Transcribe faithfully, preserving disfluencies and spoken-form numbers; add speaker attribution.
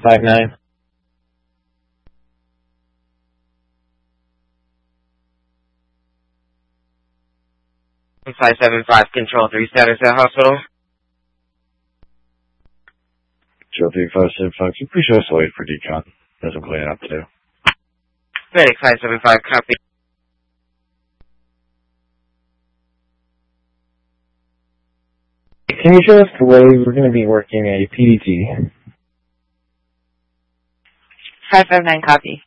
Speaker 1: five nine.
Speaker 2: five seven five, Control three, status at hospital.
Speaker 3: Control three, five seven five, I'm pretty sure it's wait for decon. Doesn't clean it up too.
Speaker 2: Medic five seven five, copy.
Speaker 1: Can you show us the way we're going to be working a P D T?
Speaker 4: five five nine, copy.